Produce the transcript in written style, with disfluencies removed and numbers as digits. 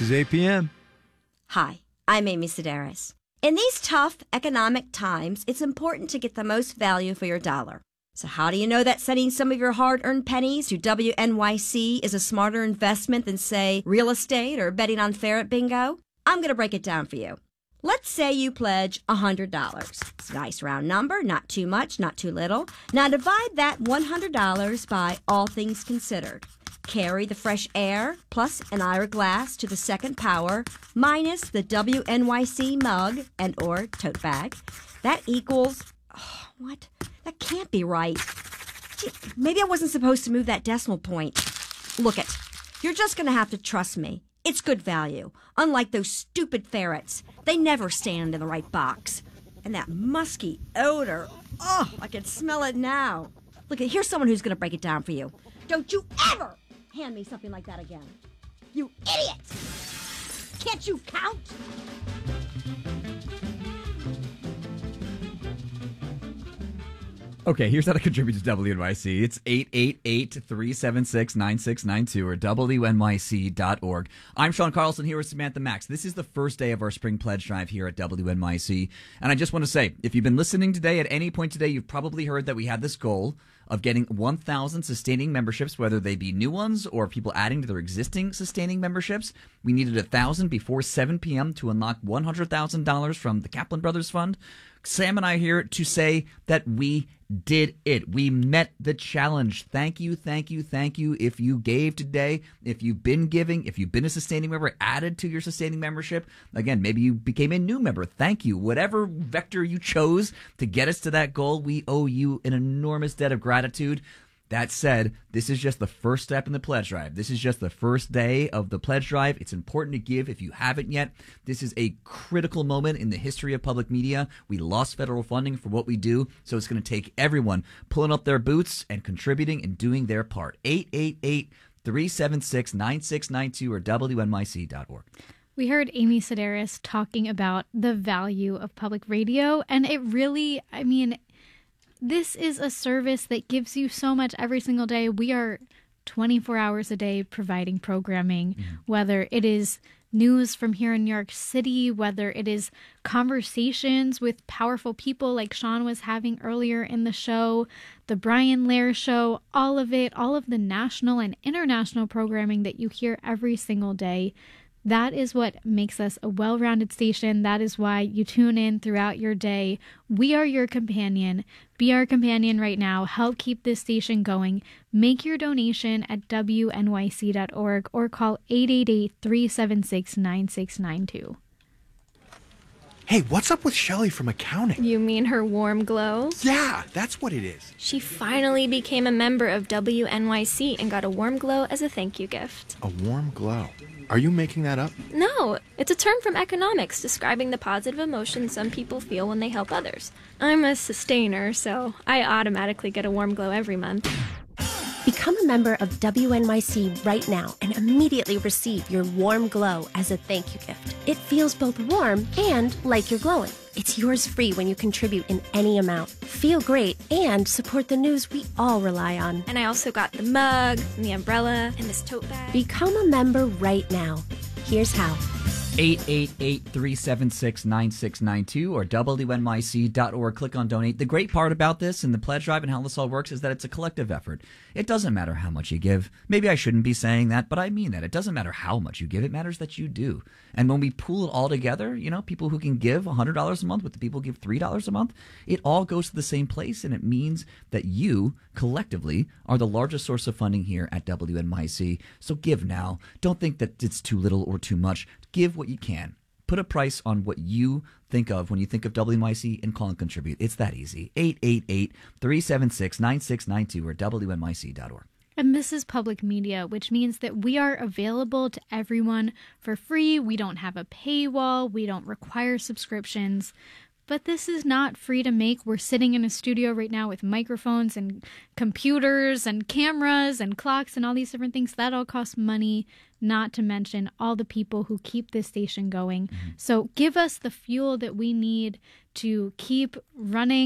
is 8 p.m. Hi, I'm Amy Sedaris. In these tough economic times, it's important to get the most value for your dollar. So how do you know that sending some of your hard-earned pennies to WNYC is a smarter investment than, say, real estate or betting on ferret bingo? I'm going to break it down for you. Let's say you pledge $100. It's a nice round number, not too much, not too little. Now divide that $100 by all things considered. Carry the fresh air plus an Ira glass to the second power minus the WNYC mug and or tote bag. That equals, what? That can't be right. Gee, maybe I wasn't supposed to move that decimal point. Look it, you're just going to have to trust me. It's good value. Unlike those stupid ferrets, they never stand in the right box. And that musky odor, I can smell it now. Look, here's someone who's going to break it down for you. Don't you ever hand me something like that again. You idiot! Can't you count? Okay, here's how to contribute to WNYC. It's 888-376-9692 or WNYC.org. I'm Sean Carlson here with Samantha Max. This is the first day of our spring pledge drive here at WNYC. And I just want to say, if you've been listening today, at any point today, you've probably heard that we had this goal of getting 1,000 sustaining memberships, whether they be new ones or people adding to their existing sustaining memberships. We needed 1,000 before 7 p.m. to unlock $100,000 from the Kaplan Brothers Fund. Sam and I are here to say that we did it. We met the challenge. Thank you, thank you, thank you. If you gave today, if you've been giving, if you've been a sustaining member, added to your sustaining membership, again, maybe you became a new member. Thank you. Whatever vector you chose to get us to that goal, we owe you an enormous debt of gratitude. That said, this is just the first step in the pledge drive. This is just the first day of the pledge drive. It's important to give if you haven't yet. This is a critical moment in the history of public media. We lost federal funding for what we do, so it's going to take everyone pulling up their boots and contributing and doing their part. 888-376-9692 or WNYC.org. We heard Amy Sedaris talking about the value of public radio, and it really, this is a service that gives you so much every single day. We are 24 hours a day providing programming, whether it is news from here in New York City, whether it is conversations with powerful people like Sean was having earlier in the show, the Brian Lehrer Show, all of it, all of the national and international programming that you hear every single day. That is what makes us a well-rounded station. That is why you tune in throughout your day. We are your companion. Be our companion right now. Help keep this station going. Make your donation at WNYC.org or call 888-376-9692. Hey, what's up with Shelly from accounting? You mean her warm glow? Yeah, that's what it is. She finally became a member of WNYC and got a warm glow as a thank you gift. A warm glow? Are you making that up? No, it's a term from economics describing the positive emotions some people feel when they help others. I'm a sustainer, so I automatically get a warm glow every month. Become a member of WNYC right now and immediately receive your warm glow as a thank you gift. It feels both warm and like you're glowing. It's yours free when you contribute in any amount. Feel great and support the news we all rely on. And I also got the mug, and the umbrella, and this tote bag. Become a member right now. Here's how. 888-376-9692 or WNYC.org. Click on donate. The great part about this and the pledge drive and how this all works is that it's a collective effort. It doesn't matter how much you give. Maybe I shouldn't be saying that, but I mean that. It doesn't matter how much you give. It matters that you do. And when we pool it all together, people who can give $100 a month with the people who give $3 a month, it all goes to the same place, and it means that you collectively are the largest source of funding here at WNYC. So give now. Don't think that it's too little or too much. Give what you can. Put a price on what you think of when you think of WNYC and call and contribute. It's that easy. 888-376-9692 or WNYC.org. And this is public media, which means that we are available to everyone for free. We don't have a paywall. We don't require subscriptions. But this is not free to make. We're sitting in a studio right now with microphones and computers and cameras and clocks and all these different things. That all costs money, not to mention all the people who keep this station going. So give us the fuel that we need to keep running